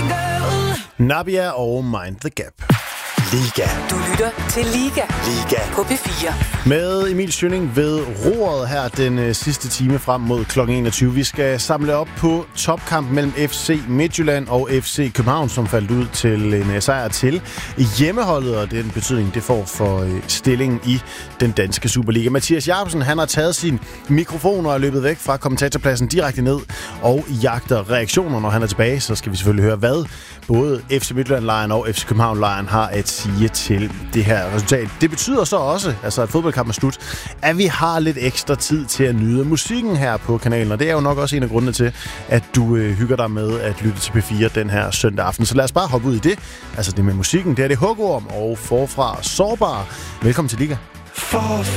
Nabia og Mind the Gap. Liga. Du lytter til Liga. Liga. På P4. Med Emil Schønning ved roret her den sidste time frem mod kl. 21. Vi skal samle op på topkamp mellem FC Midtjylland og FC København, som faldt ud til en sejr til hjemmeholdet, og den betydning, det får for stillingen i den danske Superliga. Mathias Jacobsen, han har taget sin mikrofon og er løbet væk fra kommentatorpladsen direkte ned og jagter reaktioner. Når han er tilbage, så skal vi selvfølgelig høre, hvad både FC Midtjylland-lejren og FC København-lejren har at sige til det her resultat. Det betyder så også, altså at fodboldkampen er slut, at vi har lidt ekstra tid til at nyde musikken her på kanalen, og det er jo nok også en af grundene til, at du hygger dig med at lytte til P4 den her søndag aften. Så lad os bare hoppe ud i det. Altså det med musikken, det er det Hugorm og forfra Sårbar. Velkommen til Liga.